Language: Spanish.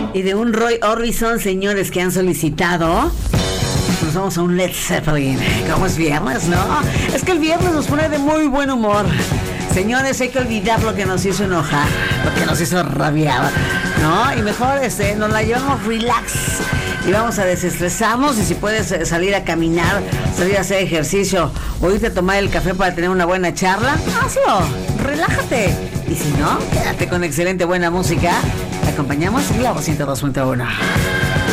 Y de un Roy Orbison, señores, que han solicitado. Nos vamos a un Led Zeppelin. Como es viernes, ¿no? Es que el viernes nos pone de muy buen humor. Señores, hay que olvidar lo que nos hizo enojar, lo que nos hizo rabiar, ¿no? Y mejor nos la llevamos relax y vamos a desestresarnos. Y si puedes salir a caminar, salir a hacer ejercicio o irte a tomar el café para tener una buena charla, hazlo, relájate. Y si no, quédate con excelente buena música. Te acompañamos en la 102.1.